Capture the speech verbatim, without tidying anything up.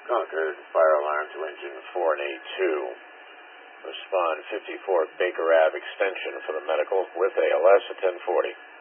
Concord, fire alarm to engine four and A two. Respond fifty-four Baker Ave extension for the medical with A L S at ten forty.